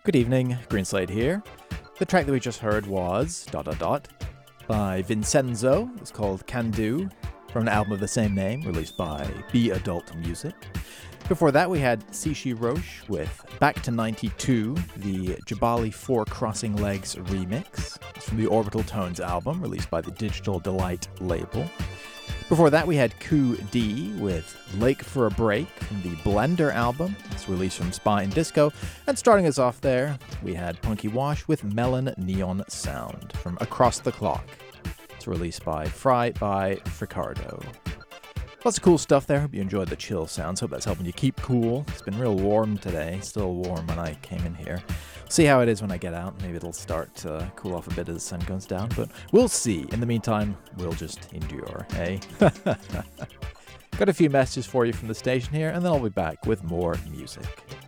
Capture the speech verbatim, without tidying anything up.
Good evening, Greenslade here. The track that we just heard was dot dot dot by Vincenzo. It's called Can Do, from an album of the same name, released by Be Adult Music. Before that, we had Sishi Roche with Back to ninety-two, the Jabali Four Crossing Legs remix. It's from the Orbital Tones album, released by the Digital Delight label. Before that, we had Coup D with Lake for a Break from the Blender album. It's released from Spy and Disco. And starting us off there, we had Punky Wash with Melon Neon Sound from Across the Clock. It's released by Fry by Fricardo. Lots of cool stuff there. Hope you enjoyed the chill sounds. Hope that's helping you keep cool. It's been real warm today. Still warm when I came in here. See how it is when I get out. Maybe it'll start to cool off a bit as the sun goes down, but we'll see. In the meantime, we'll just endure, eh? Got a few messages for you from the station here, and then I'll be back with more music.